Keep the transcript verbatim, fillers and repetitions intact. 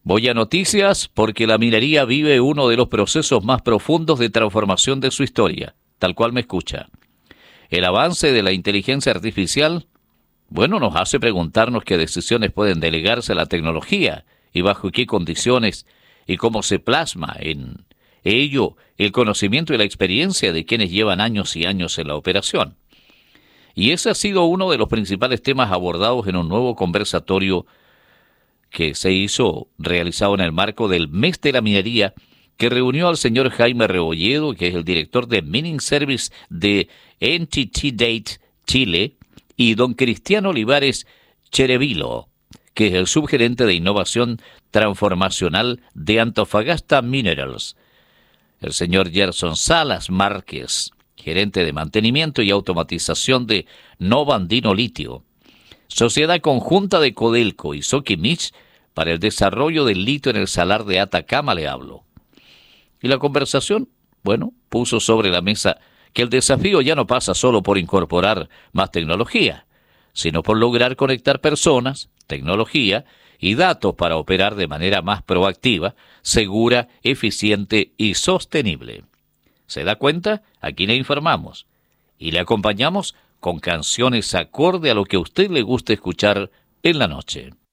Voy a noticias porque la minería vive uno de los procesos más profundos de transformación de su historia, tal cual me escucha. El avance de la inteligencia artificial, bueno, nos hace preguntarnos qué decisiones pueden delegarse a la tecnología y bajo qué condiciones y cómo se plasma en ello el conocimiento y la experiencia de quienes llevan años y años en la operación. Y ese ha sido uno de los principales temas abordados en un nuevo conversatorio que se hizo realizado en el marco del Mes de la Minería, que reunió al señor Jaime Rebolledo, que es el director de Mining Service de N T T Date Chile, y don Cristiano Olivares Cherevilo, que es el subgerente de innovación transformacional de Antofagasta Minerals. El señor Gerson Salas Márquez, gerente de mantenimiento y automatización de Nova Andino Litio, sociedad conjunta de Codelco y Soquimich para el desarrollo del litio en el salar de Atacama, le hablo. Y la conversación, bueno, puso sobre la mesa que el desafío ya no pasa solo por incorporar más tecnología, sino por lograr conectar personas, tecnología y datos para operar de manera más proactiva, segura, eficiente y sostenible. ¿Se da cuenta? Aquí le informamos y le acompañamos con canciones acorde a lo que a usted le gusta escuchar en la noche.